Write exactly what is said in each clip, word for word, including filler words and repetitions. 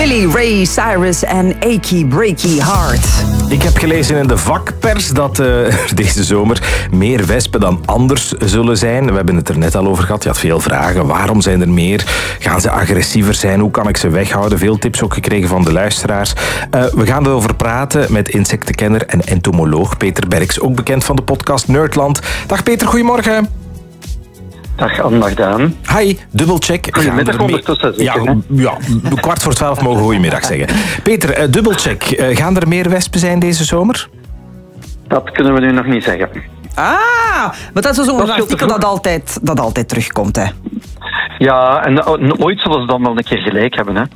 Billy Ray Cyrus en Achy Breaky Heart. Ik heb gelezen in de vakpers dat uh, er deze zomer meer wespen dan anders zullen zijn. We hebben het er net al over gehad. Je had veel vragen. Waarom zijn er meer? Gaan ze agressiever zijn? Hoe kan ik ze weghouden? Veel tips ook gekregen van de luisteraars. Uh, we gaan erover praten met insectenkenner en entomoloog Peter Berks. Ook bekend van de podcast Nerdland. Dag Peter, goedemorgen. Dag Anne, dag Daan. Hi, dubbelcheck. Goedemiddag ondertussen. Ja, ja, kwart voor twaalf mogen we goedemiddag zeggen. Peter, uh, dubbelcheck. Uh, gaan er meer wespen zijn deze zomer? Dat kunnen we nu nog niet zeggen. Ah, maar dat is zo'n artikel dat altijd, dat altijd terugkomt, hè? Ja, en ooit zullen ze dan wel een keer gelijk hebben, hè?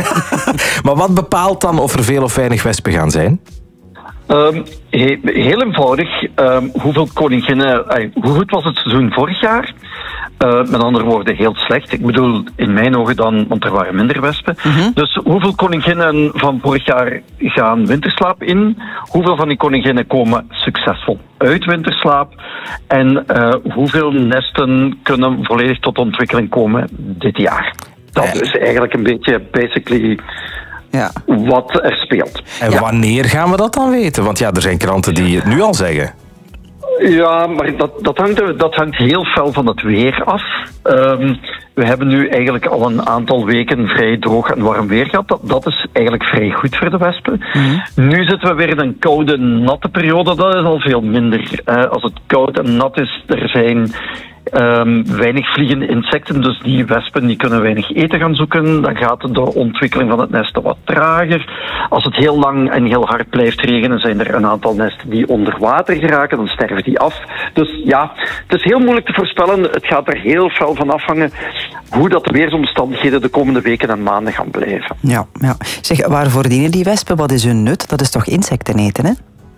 Maar wat bepaalt dan of er veel of weinig wespen gaan zijn? Um, he, heel eenvoudig. Um, hoeveel koninginnen... Uh, hoe goed was het seizoen vorig jaar? Uh, met andere woorden, heel slecht. Ik bedoel, in mijn ogen dan, want er waren minder wespen. Mm-hmm. Dus hoeveel koninginnen van vorig jaar gaan winterslaap in? Hoeveel van die koninginnen komen succesvol uit winterslaap? En uh, hoeveel nesten kunnen volledig tot ontwikkeling komen dit jaar? Dat is eigenlijk een beetje basically... Ja. Wat er speelt. En ja. Wanneer gaan we dat dan weten? Want ja, er zijn kranten die het nu al zeggen. Ja, maar dat, dat, hangt, dat hangt heel fel van het weer af. Um, we hebben nu eigenlijk al een aantal weken vrij droog en warm weer gehad. Dat, dat is eigenlijk vrij goed voor de wespen. Mm-hmm. Nu zitten we weer in een koude, natte periode. Dat is al veel minder. Uh, als het koud en nat is, er zijn... Um, weinig vliegende insecten, dus die wespen die kunnen weinig eten gaan zoeken. Dan gaat de ontwikkeling van het nest wat trager. Als het heel lang en heel hard blijft regenen, zijn er een aantal nesten die onder water geraken. Dan sterven die af. Dus ja, het is heel moeilijk te voorspellen. Het gaat er heel fel van afhangen hoe dat de weersomstandigheden de komende weken en maanden gaan blijven. Ja, ja. Zeg, waarvoor dienen die wespen? Wat is hun nut? Dat is toch insecten eten, hè?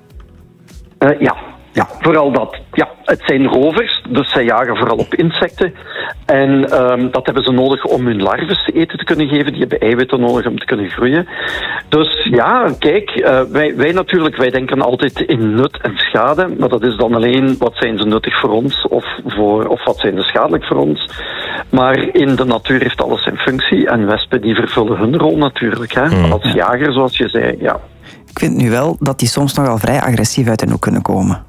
Uh, ja. Ja, vooral dat. Ja, het zijn rovers, dus zij jagen vooral op insecten. En um, dat hebben ze nodig om hun larven te eten te kunnen geven. Die hebben eiwitten nodig om te kunnen groeien. Dus ja, kijk, uh, wij, wij natuurlijk, wij denken altijd in nut en schade. Maar dat is dan alleen, wat zijn ze nuttig voor ons of, voor, of wat zijn ze schadelijk voor ons. Maar in de natuur heeft alles zijn functie. En wespen die vervullen hun rol natuurlijk. Hè? Mm. Als jager, zoals je zei, ja. Ik vind nu wel dat die soms nogal vrij agressief uit de hoek kunnen komen.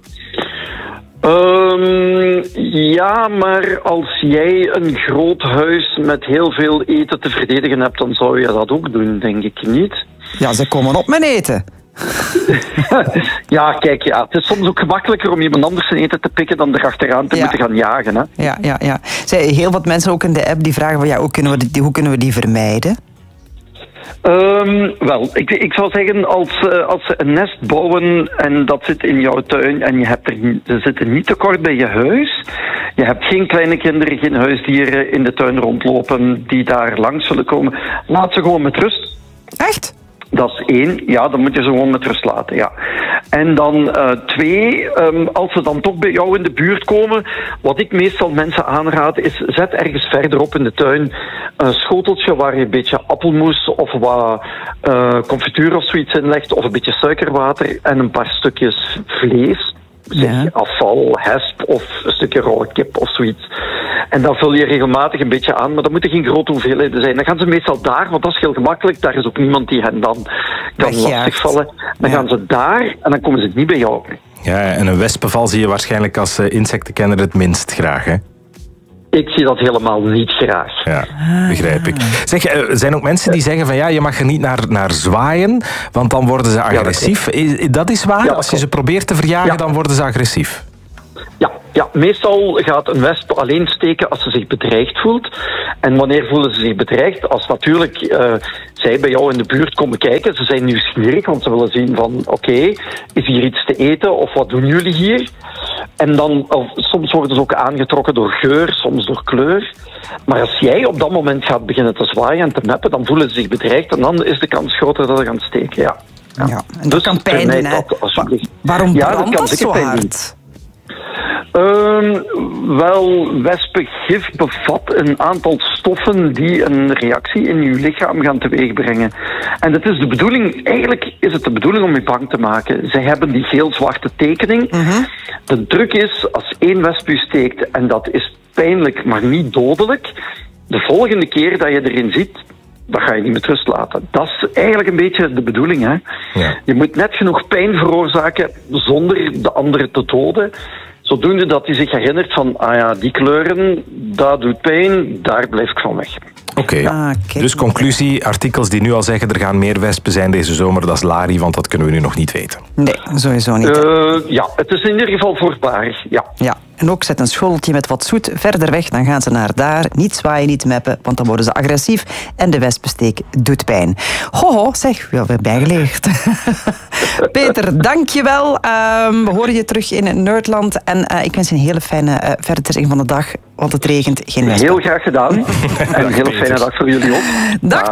Um, ja, maar als jij een groot huis met heel veel eten te verdedigen hebt, dan zou je dat ook doen, denk ik niet. Ja, ze komen op mijn eten. Ja, kijk, ja, het is soms ook gemakkelijker om iemand anders zijn eten te pikken dan erachteraan te ja. moeten gaan jagen. Hè? Ja, ja, ja. Zij, heel wat mensen ook in de app die vragen van ja, hoe kunnen we die, hoe kunnen we die vermijden? Um, wel, ik, ik zou zeggen, als, uh, als ze een nest bouwen en dat zit in jouw tuin en je hebt er, ze zitten niet te kort bij je huis, je hebt geen kleine kinderen, geen huisdieren in de tuin rondlopen die daar langs zullen komen, laat ze gewoon met rust. Echt? Dat is één. Ja, dan moet je ze gewoon met rust laten, ja. En dan uh, twee, um, als ze dan toch bij jou in de buurt komen, wat ik meestal mensen aanraad is, zet ergens verderop in de tuin een schoteltje waar je een beetje appelmoes of wat uh, confituur of zoiets in legt, of een beetje suikerwater en een paar stukjes vlees. Zeg, ja. Afval, hesp of een stukje rauwe kip of zoiets. En dan vul je regelmatig een beetje aan, maar dat moeten geen grote hoeveelheden zijn. Dan gaan ze meestal daar, want dat is heel gemakkelijk. Daar is ook niemand die hen dan kan lastigvallen. Dan ja. gaan ze daar en dan komen ze niet bij jou. Ja, en een wespenval zie je waarschijnlijk als insectenkenner het minst graag, hè? Ik zie dat helemaal niet graag. Ja, begrijp ik. Zeg, er zijn ook mensen die zeggen van ja, je mag er niet naar, naar zwaaien, want dan worden ze agressief. Ja, dat, dat is waar? Ja, als je ze probeert te verjagen, ja. dan worden ze agressief. Ja, ja, meestal gaat een wesp alleen steken als ze zich bedreigd voelt. En wanneer voelen ze zich bedreigd? Als natuurlijk uh, zij bij jou in de buurt komen kijken, ze zijn nieuwsgierig, want ze willen zien van oké, okay, is hier iets te eten of wat doen jullie hier? En dan, of, soms worden ze ook aangetrokken door geur, soms door kleur. Maar als jij op dat moment gaat beginnen te zwaaien en te meppen, dan voelen ze zich bedreigd en dan is de kans groter dat ze gaan steken, ja. Ja, ja en dat dus kan pijn doen, hè? Waarom ja, brandt dat, dat zo hard? Um, wel, wespengif bevat een aantal stoffen die een reactie in je lichaam gaan teweegbrengen. En het is de bedoeling, eigenlijk is het de bedoeling om je bang te maken. Zij hebben die geel-zwarte tekening. Mm-hmm. De druk is, als één wesp u steekt, en dat is pijnlijk, maar niet dodelijk, de volgende keer dat je erin zit, dat ga je niet met rust laten. Dat is eigenlijk een beetje de bedoeling. Hè? Ja. Je moet net genoeg pijn veroorzaken zonder de andere te doden. Zodoende dat hij zich herinnert van, ah ja, die kleuren, dat doet pijn, daar blijf ik van weg. Oké, okay. Ah, dus conclusie, artikels die nu al zeggen er gaan meer wespen zijn deze zomer, dat is lari, want dat kunnen we nu nog niet weten. Nee, sowieso niet. Uh, ja, het is in ieder geval voorbarig, ja. Ja, en ook zet een schoteltje met wat zoet verder weg, dan gaan ze naar daar. Niet zwaaien, niet meppen, want dan worden ze agressief en de wespensteek doet pijn. Hoho, zeg, we hebben bijgeleerd. Peter, dankjewel. Um, we horen je terug in Nerdland en uh, ik wens je een hele fijne uh, verdere van de dag, want het regent, geen wespen. Heel graag gedaan en een hele fijne dag voor jullie ook. Dag.